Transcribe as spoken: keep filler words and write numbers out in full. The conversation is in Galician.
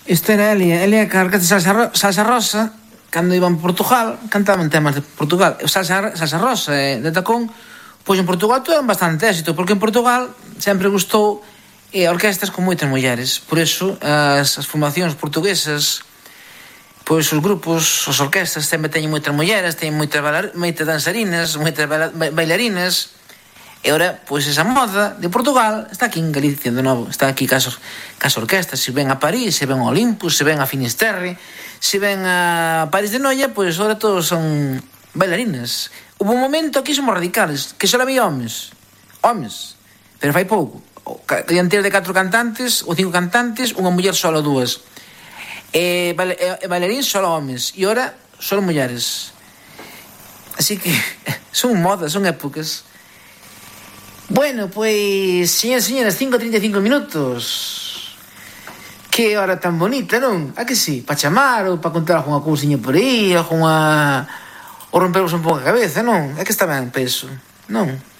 Isto era Elia, Elia que a orquesta Salsa, Ro Salsa Rosa, cando iban a Portugal, cantaban temas de Portugal. Salsa, Salsa Rosa eh, de Tacón, pois en Portugal tuveron bastante éxito, porque en Portugal sempre gustou eh, orquestas con moitas mulleres. Por eso, as, as formacións portuguesas, pois os grupos, as orquestas, sempre teñen moitas mulleres, teñen moitas, moitas danzarinas, moitas bailarinas. E ora, pois esa moda de Portugal está aquí en Galicia de novo. Está aquí cas, cas orquestas. Se ven a París, se ven a Olympus, se ven a Finisterre, se ven a París de Noia, pois ora todos son bailarinas. Hubo un momento que somos radicales, que só había homes. Homes. Pero fai pouco. Dianteiro de catro cantantes, ou cinco cantantes, unha muller solo, dúas. E, e bailarín solo homes. E ora, solo mulleres. Así que son modas, son épocas. Bueno, pois, señores e señoras, cinco e trinta e cinco minutos. Que hora tan bonita, non? A que sí? Pa chamar ou pa contar algunha cousiña por aí, algunha... ou rompervos un pouco a cabeza, non? É que está ben, penso, non?